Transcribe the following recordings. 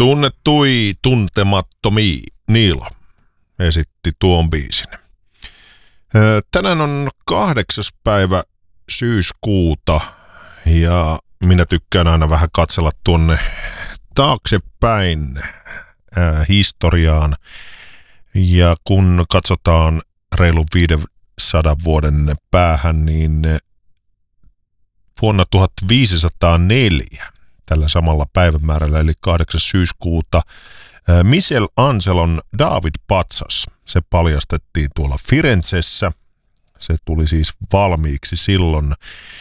Tunnetui tuntemattomia Niilo esitti tuon biisin. Tänään on 8. päivä syyskuuta ja minä tykkään aina vähän katsella tuonne taaksepäin historiaan. Ja kun katsotaan reilun 500 vuoden päähän, niin vuonna 1504 tällä samalla päivämäärällä, eli 8. syyskuuta, Michelangelon David-patsas, se paljastettiin tuolla Firenzessä. Se tuli siis valmiiksi silloin.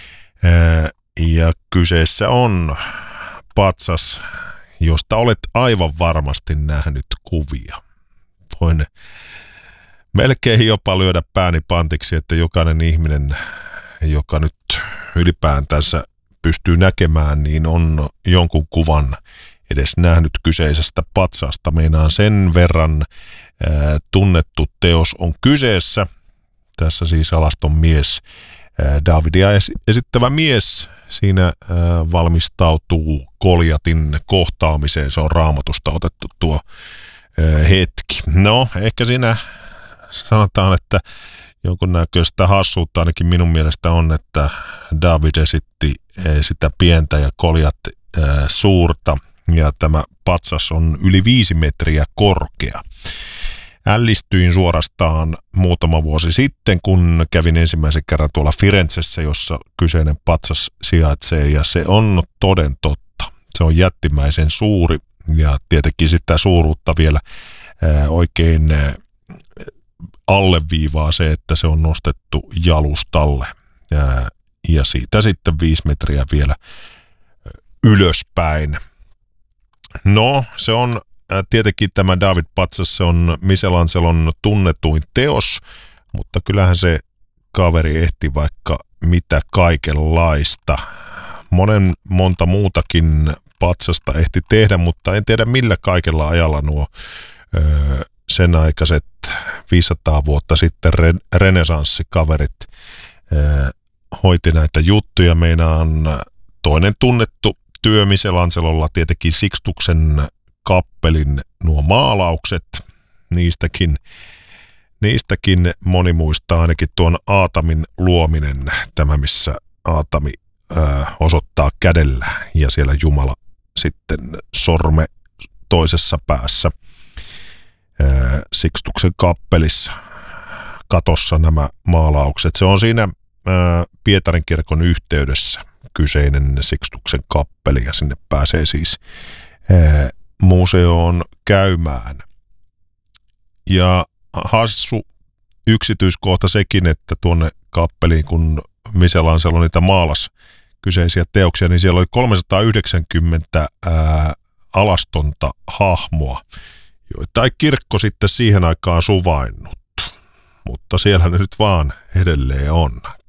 Ja kyseessä on patsas, josta olet aivan varmasti nähnyt kuvia. Voin melkein jopa lyödä pääni pantiksi, että jokainen ihminen, joka nyt ylipäätänsä pystyy näkemään, niin on jonkun kuvan edes nähnyt kyseisestä patsaasta. Meinaan sen verran tunnettu teos on kyseessä. Tässä siis alaston mies, Davidia esittävä mies, siinä valmistautuu Goljatin kohtaamiseen. Se on Raamatusta otettu tuo hetki. No, ehkä siinä sanotaan, että jonkunnäköistä hassuutta ainakin minun mielestä on, että David esitti sitä pientä ja Goljat suurta, ja tämä patsas on yli 5 metriä korkea. Ällistyin suorastaan muutama vuosi sitten, kun kävin ensimmäisen kerran tuolla Firenzessä, jossa kyseinen patsas sijaitsee, ja se on toden totta. Se on jättimäisen suuri, ja tietenkin sitä suuruutta vielä oikein alleviivaa se, että se on nostettu jalustalle, ja siitä sitten 5 metriä vielä ylöspäin. No, se on tietenkin tämä David-patsas, se on Michelangelon tunnetuin teos, mutta kyllähän se kaveri ehti vaikka mitä kaikenlaista. Monta muutakin patsasta ehti tehdä, mutta en tiedä millä kaikella ajalla nuo sen aikaiset 500 vuotta sitten renesanssikaverit hoiti näitä juttuja. Meinaan toinen tunnettu työ Michelangelolla tietenkin Sixtuksen kappelin nuo maalaukset. Niistäkin moni muistaa ainakin tuon Aatamin luominen, tämä missä Aatami osoittaa kädellä ja siellä Jumala sitten sorme toisessa päässä. Sixtuksen kappelissa katossa nämä maalaukset. Se on siinä Pietarin kirkon yhteydessä kyseinen Sixtuksen kappeli, ja sinne pääsee siis museoon käymään. Ja hassu yksityiskohta sekin, että tuonne kappeliin, kun Michelangelo niitä maalasi kyseisiä teoksia, niin siellä oli 390 alastonta hahmoa, joita ei kirkko sitten siihen aikaan suvainnut. Mutta siellä ne nyt vaan edelleen on.